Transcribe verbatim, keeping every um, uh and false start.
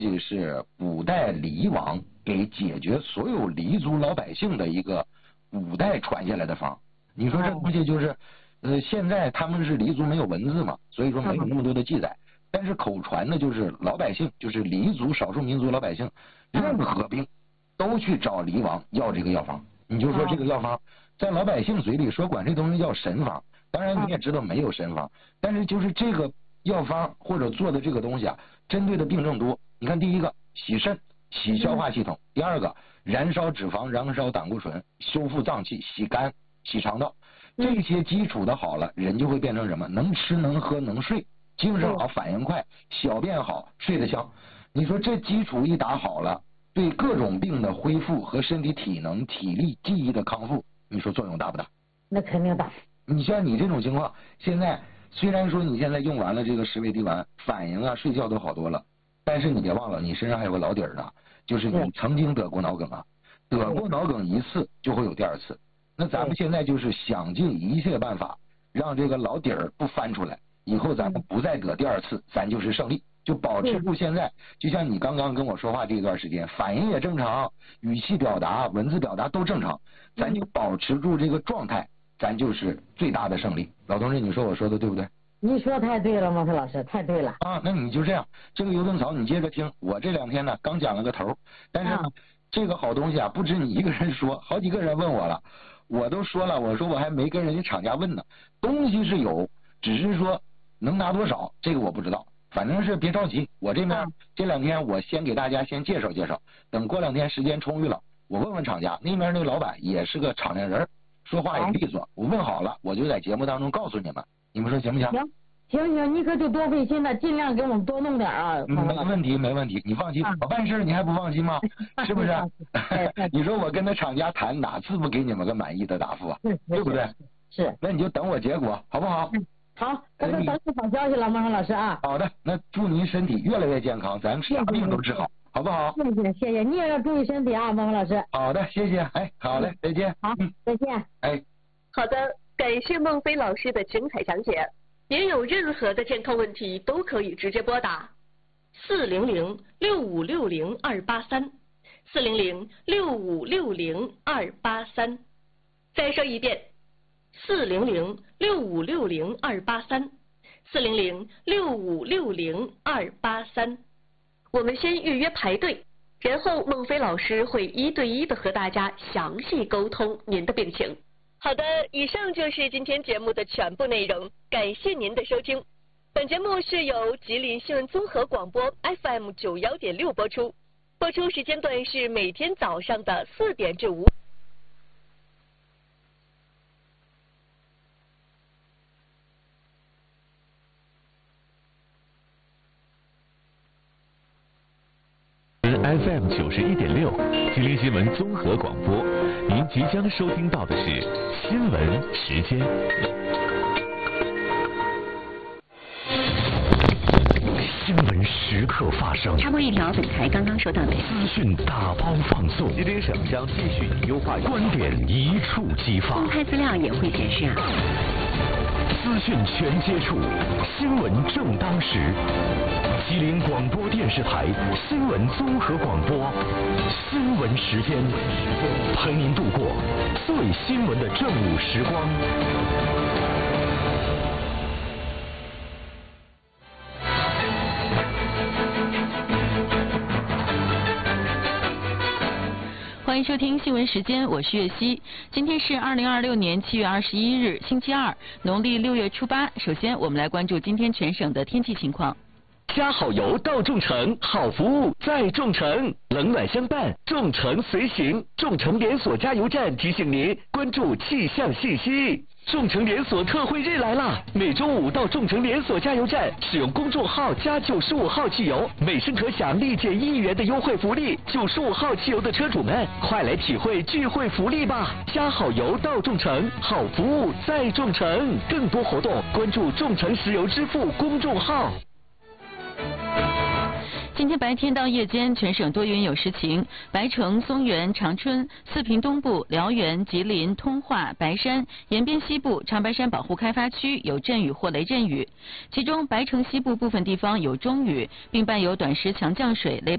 这个是五代离王给解决所有黎族老百姓的一个五代传下来的方。你说这东西就是，呃，现在他们是黎族没有文字嘛，所以说没有那么多的记载。但是口传的就是老百姓，就是黎族少数民族老百姓，任何病都去找黎王要这个药方。你就说这个药方在老百姓嘴里说管这东西叫神方，当然你也知道没有神方，但是就是这个药方或者做的这个东西啊，针对的病症多。你看第一个洗肾洗消化系统，第二个燃烧脂肪燃烧胆固醇修复脏器洗肝洗肠道，这些基础的好了，人就会变成什么？能吃能喝能睡，精神好反应快，小便好睡得香。你说这基础一打好了，对各种病的恢复和身体体能体力记忆的康复，你说作用大不大？ 那肯定大。 你像你这种情况，现在虽然说你现在用完了这个十味地丸，反应啊睡觉都好多了，但是你别忘了你身上还有个老底儿呢，就是你曾经得过脑梗啊，得过脑梗一次就会有第二次。那咱们现在就是想尽一切办法让这个老底儿不翻出来，以后咱们不再得第二次，咱就是胜利，就保持住现在。就像你刚刚跟我说话这段时间，反应也正常，语气表达文字表达都正常，咱就保持住这个状态，咱就是最大的胜利。老同志，你说我说的对不对？ 你说太对了，孟非老师，太对了啊！那你就这样，这个油灯草你接着听。我这两天呢刚讲了个头，但是呢、啊、这个好东西啊，不止你一个人说，好几个人问我了，我都说了，我说我还没跟人家厂家问呢。东西是有，只是说能拿多少，这个我不知道。反正是别着急，我这边、啊、这两天我先给大家先介绍介绍，等过两天时间充裕了，我问问厂家，那边那个老板也是个敞亮人，说话也利索，我问好了，我就在节目当中告诉你们。你们说行不行？ 行行行，你可就多费心了，尽量给我们多弄点啊。 没问题没问题，你放心，啊、我办事你还不放心吗？是不是？你说我跟那厂家谈，哪次不给你们个满意的答复啊？对不对？ 是。 那你就等我结果，好不好？ 嗯、好，那就等你好消息了，孟老师啊。 好的，那祝您身体越来越健康，咱啥病都治好，好不好？ 谢谢谢谢，你也要注意身体啊，孟老师。 好的，谢谢，哎，好嘞，再见。 好，再见。 哎， 好的。感谢孟非老师的精彩讲解。您有任何的健康问题都可以直接拨打四零零六五六零二八三四零零六五六零二八三。再说一遍，四零零六五六零二八三四零零六五六零二八三。我们先预约排队，然后孟非老师会一对一的和大家详细沟通您的病情。好的，以上就是今天节目的全部内容，感谢您的收听。本节目是由吉林新闻综合广播 F M 九幺点六播出，播出时间段是每天早上的四点至五。 F M 九十一点六，吉林新闻综合广播，您即将收听到的是新闻时间。新闻时刻发生。 插播一条，本台刚刚收到的资讯打包放送。 吉林省将继续以优化观点一触即发。 公开资料也会显示啊。 资讯全接触，新闻正当时。吉林广播电视台新闻综合广播，新闻时间，陪您度过最新闻的正午时光。 欢迎收听新闻时间，我是月熙。今天是二零二六年七月二十一日，星期二，农历六月初八。首先，我们来关注今天全省的天气情况。 加好油到众诚，好服务在众诚，冷暖相伴，众诚随行。众诚连锁加油站提醒您关注气象信息。众诚连锁特惠日来啦！每周五到众诚连锁加油站使用公众号加九十五号汽油，每升可享立减一元的优惠福利。九十五号汽油的车主们，快来体会聚会福利吧！加好油到众诚，好服务在众诚。更多活动关注众诚石油支付公众号。 今天白天到夜间，全省多云有时晴，白城、松原、长春、四平东部、辽源、吉林、通化、白山、延边西部、长白山保护开发区有阵雨或雷阵雨，其中白城西部部分地方有中雨，并伴有短时强降水、雷暴。